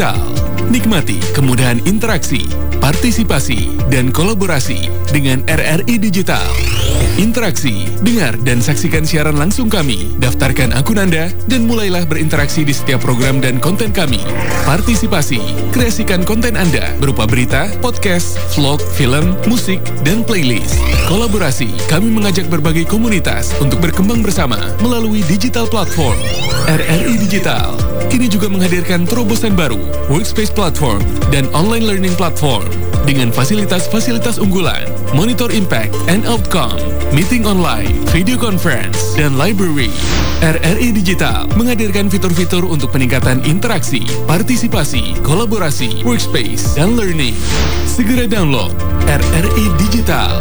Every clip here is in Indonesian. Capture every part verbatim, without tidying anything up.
Digital. Nikmati kemudahan interaksi, partisipasi, dan kolaborasi dengan R R I Digital. Interaksi, dengar dan saksikan siaran langsung kami, daftarkan akun Anda, dan mulailah berinteraksi di setiap program dan konten kami. Partisipasi, kreasikan konten Anda berupa berita, podcast, vlog, film, musik, dan playlist. Kolaborasi, kami mengajak berbagai komunitas untuk berkembang bersama melalui digital platform. R R I Digital kini juga menghadirkan terobosan baru, workspace platform, dan online learning platform dengan fasilitas-fasilitas unggulan, monitor impact and outcome, meeting online, video conference, dan library. R R I Digital menghadirkan fitur-fitur untuk peningkatan interaksi, partisipasi, kolaborasi, workspace, dan learning. Segera download R R I Digital.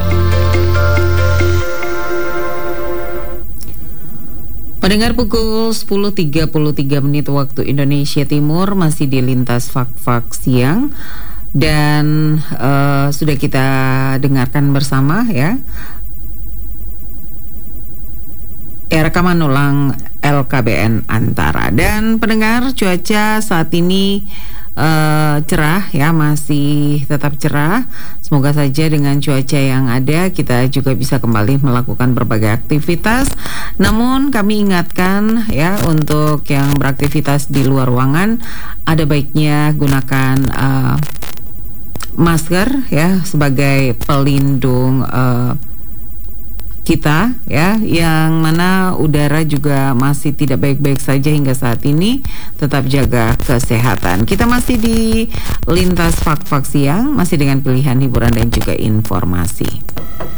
Pendengar, pukul sepuluh tiga puluh tiga menit waktu Indonesia Timur, masih di Lintas Fak-Fak Siang. Dan uh, sudah kita dengarkan bersama ya, ya, rekaman ulang L K B N Antara. Dan pendengar, cuaca saat ini uh, cerah ya, masih tetap cerah. Semoga saja dengan cuaca yang ada kita juga bisa kembali melakukan berbagai aktivitas. Namun kami ingatkan ya, untuk yang beraktivitas di luar ruangan, ada baiknya gunakan uh, masker ya sebagai pelindung uh, kita ya, yang mana udara juga masih tidak baik-baik saja hingga saat ini. Tetap jaga kesehatan. Kita masih di Lintas Fak-Fak Siang, masih dengan pilihan hiburan dan juga informasi.